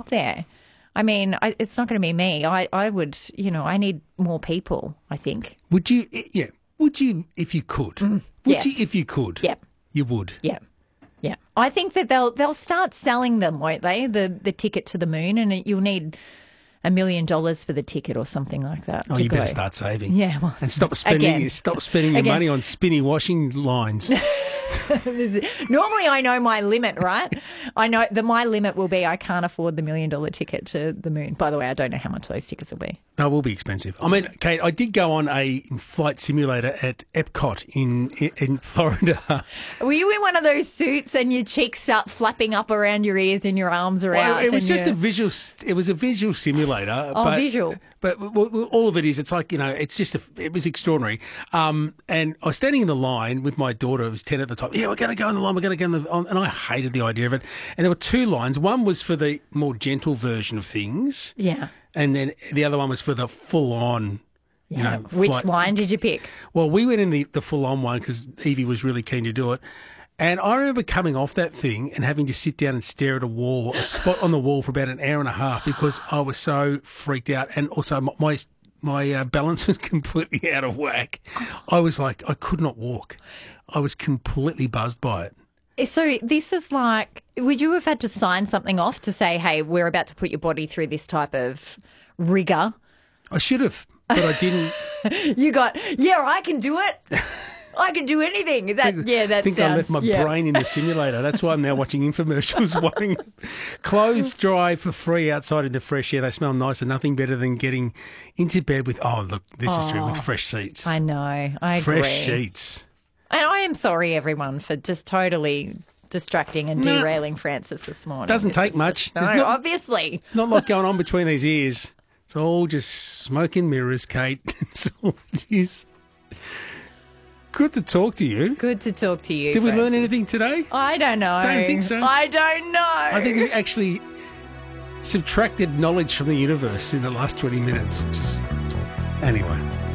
up there. I mean, it's not going to be me. I would, I need more people, I think. Would you? Yeah. Would you if you could? Yes. You if you could? Yep. You would? Yeah. Yeah. I think that they'll start selling them, won't they? The ticket to the moon, and you'll need $1 million for the ticket or something like that. Oh, you better start saving. Yeah, well, and stop spending your money on spinny washing lines. Normally, I know my limit, right? I know that my limit will be I can't afford the $1 million ticket to the moon. By the way, I don't know how much those tickets will be. No, it will be expensive. I mean, Kate, I did go on a flight simulator at Epcot in Florida. Were you in one of those suits and your cheeks start flapping up around your ears and your arms are out? It was just a visual. It was a visual simulator. Oh, visual. But all of it is, it's like, it's just, it was extraordinary. And I was standing in the line with my daughter, who was 10 at the time. Yeah, we're going to go on the line, we're going to go on and I hated the idea of it. And there were two lines. One was for the more gentle version of things. Yeah. And then the other one was for the full-on, Which flight. line did you pick? Well, we went in the full-on one because Evie was really keen to do it. And I remember coming off that thing and having to sit down and stare at a spot on the wall for about an hour and a half because I was so freaked out. And also my balance was completely out of whack. I was like, I could not walk. I was completely buzzed by it. So this is like, would you have had to sign something off to say, hey, we're about to put your body through this type of rigour? I should have, but I didn't. You got, I can do it. I can do anything. I think I left my brain in the simulator. That's why I'm now watching infomercials worrying. Clothes dry for free outside in the fresh air. They smell nice and nothing better than getting into bed with, this is true, with fresh sheets. I know. I agree. Fresh sheets. And I am sorry, everyone, for just totally distracting and derailing Francis this morning. Doesn't take much. Obviously. It's not a lot going on between these ears. It's all just smoke and mirrors, Kate. It's all just... Good to talk to you. Good to talk to you, Did we Francis. learn anything today? I don't know. Don't think so. I don't know. I think we actually subtracted knowledge from the universe in the last 20 minutes. Anyway.